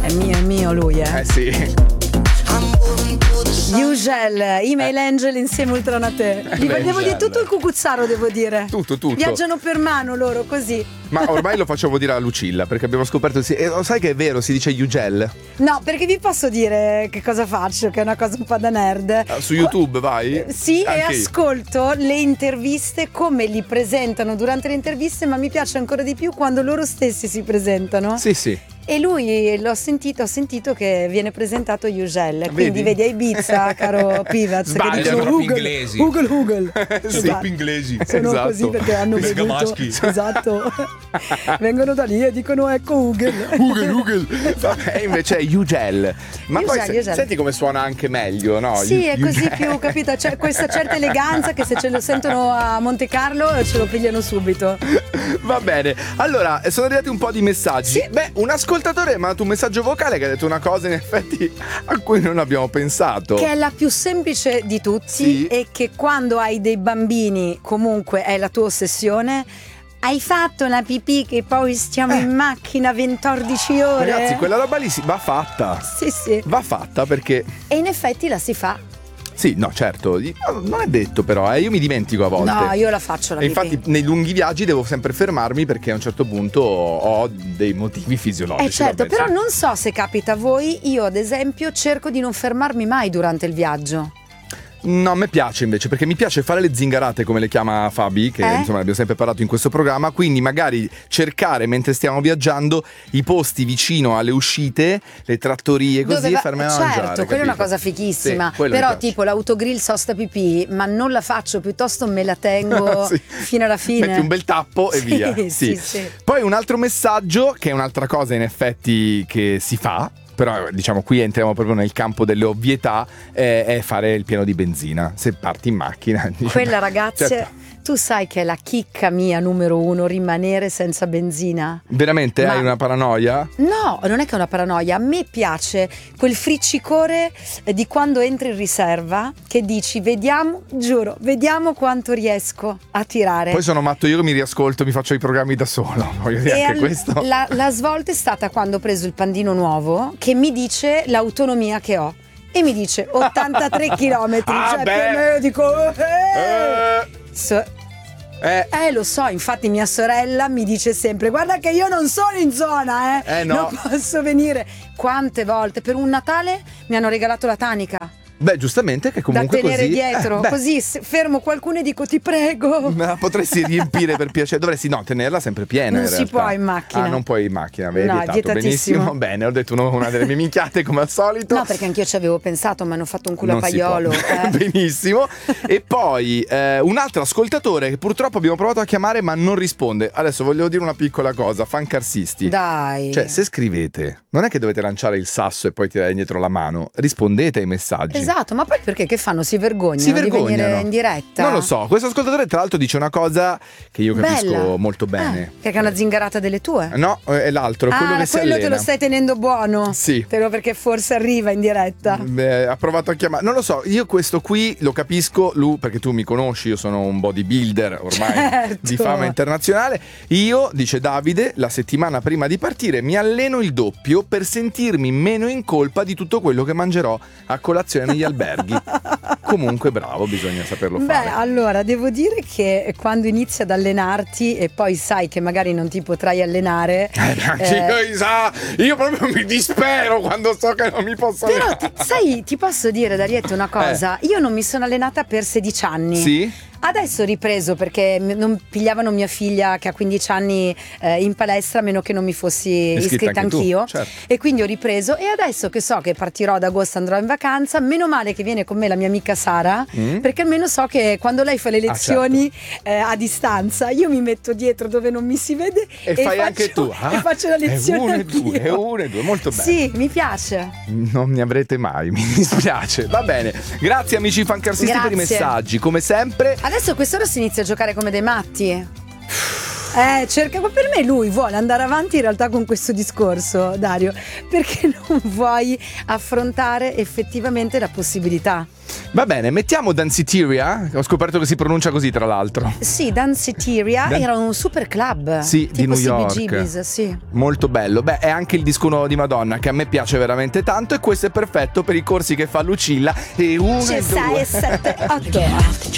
È mio lui, Eh sì. Ugel, Email Angel insieme Ultranate. Devo dire tutto il cucuzzaro, devo dire. Tutto. Viaggiano per mano loro, così. Ma ormai lo facciamo dire a Lucilla, perché abbiamo scoperto. Sai che è vero, si dice Ugel? No, perché vi posso dire che cosa faccio, che è una cosa un po' da nerd. Su YouTube vai? Sì, anche e ascolto le interviste, come li presentano durante le interviste, ma mi piace ancora di più quando loro stessi si presentano. Sì. E lui ho sentito che viene presentato Ugel. Quindi vedi a Ibiza, caro Pivaz, che dicono troppo inglesi. Google. Sì, Troppo inglesi. Sono esatto. così perché hanno bevuto. Bergamaschi. Esatto. Vengono da lì e dicono ecco Google. Vabbè, invece è Ugel. Ma poi Ugel. senti come suona anche meglio, no? Sì, è così più, capito? C'è questa certa eleganza che se ce lo sentono a Monte Carlo ce lo pigliano subito. Va bene. Allora, sono arrivati un po' di messaggi. Sì. Beh, un ascoltatore mi ha mandato un messaggio vocale che ha detto una cosa in effetti a cui non abbiamo pensato. Che è la più semplice di tutti, Sì. e che quando hai dei bambini comunque è la tua ossessione. Hai fatto la pipì che poi stiamo in macchina 14 ore? Ragazzi, quella roba lì va fatta. Sì. Va fatta perché E in effetti la si fa. sì, no, certo, non è detto però, io mi dimentico a volte. No, io la faccio la E pipì. infatti nei lunghi viaggi devo sempre fermarmi perché a un certo punto ho dei motivi fisiologici. Certo, vabbè, però sì. non so se capita a voi, io ad esempio cerco di non fermarmi mai durante il viaggio. No, a me piace invece, perché mi piace fare le zingarate, come le chiama Fabi, che insomma abbiamo sempre parlato in questo programma, quindi magari cercare mentre stiamo viaggiando i posti vicino alle uscite, le trattorie, così, e farmela certo, mangiare. quella è una capito? cosa fighissima. Sì, quello mi però piace. tipo l'autogrill sosta pipì, ma non la faccio, piuttosto me la tengo Sì. fino alla fine. Metti un bel tappo e Sì, via. sì. Poi un altro messaggio, che è un'altra cosa in effetti che si fa, però diciamo qui entriamo proprio nel campo delle ovvietà, è fare il pieno di benzina se parti in macchina. Diciamo. Quella, ragazze, Certo. tu sai che è la chicca mia numero 1, rimanere senza benzina. Veramente Ma- hai una paranoia? No, non è che è una paranoia, a me piace quel friccicore di quando entri in riserva, che dici vediamo quanto riesco a tirare. Poi sono matto io che mi riascolto, mi faccio i programmi da solo. Voglio dire, anche questo. La svolta è stata quando ho preso il pandino nuovo, che mi dice l'autonomia che ho. E mi dice 83 km. Ah, cioè beh. più o meno io dico Eh. lo so, infatti mia sorella mi dice sempre guarda che io non sono in zona, No. non posso venire. Quante volte per un Natale mi hanno regalato la tanica Beh, giustamente, che comunque da tenere così dietro, beh, così fermo qualcuno e dico ti prego. me la potresti riempire per piacere. Dovresti tenerla sempre piena. Non in si realtà. può in macchina. Ah, non puoi in macchina, vedi? No, è Tanto vietatissimo. benissimo. Bene, ho detto una delle mie minchiate come al solito. No, perché anch'io ci avevo pensato, ma hanno fatto un culo a Non si può. paiolo. Benissimo. E poi un altro ascoltatore che purtroppo abbiamo provato a chiamare ma non risponde. Adesso voglio dire una piccola cosa, fancarsisti. Dai. Cioè, se scrivete, non è che dovete lanciare il sasso e poi tirare indietro la mano. Rispondete ai messaggi. Esatto, ma poi perché che fanno? Si vergognano, Si di venire vergognano in diretta? Non lo so, questo ascoltatore tra l'altro dice una cosa che io capisco Bella. molto bene. Perché è una zingarata delle tue? No, è l'altro, quello che si quello allena. te lo stai tenendo buono? Sì. Perché forse arriva in diretta. Beh, ha provato a chiamare. Non lo so, io questo qui lo capisco, Lu, perché tu mi conosci, io sono un bodybuilder ormai Certo. di fama internazionale. Io, dice Davide, la settimana prima di partire mi alleno il doppio per sentirmi meno in colpa di tutto quello che mangerò a colazione negli alberghi. Comunque bravo, bisogna saperlo fare. Beh, allora devo dire che quando inizi ad allenarti e poi sai che magari non ti potrai allenare, io proprio mi dispero quando so che non mi posso però allenare. sai, ti posso dire, Darietto, una cosa. Io non mi sono allenata per 16 anni. Sì? Adesso ho ripreso perché non pigliavano mia figlia che ha 15 anni in palestra a meno che non mi fossi iscritta anche tu, anch'io, certo. E quindi ho ripreso, e adesso che so che partirò ad agosto, andrò in vacanza, meno male che viene con me la mia amica Sara, perché almeno so che quando lei fa le lezioni a distanza io mi metto dietro dove non mi si vede E fai anche tu. e faccio la lezione È uno e due, molto bene. Sì, mi piace. Non ne avrete mai, mi dispiace. Va bene, grazie amici fancarsisti per i Grazie. messaggi, come sempre. Adesso a quest'ora si inizia a giocare come dei matti. Cerca, ma per me lui vuole andare avanti in realtà con questo discorso, Dario, perché non vuoi affrontare effettivamente la possibilità. Va bene, mettiamo Danceteria. Ho scoperto che si pronuncia così, tra l'altro. Sì, Danceteria era un super club. Sì, di tipo New York. CBGB's, sì. Molto bello. Beh, è anche il disco nuovo di Madonna, che a me piace veramente tanto, e questo è perfetto per i corsi che fa Lucilla. E 1 e 2 6, 7, 8.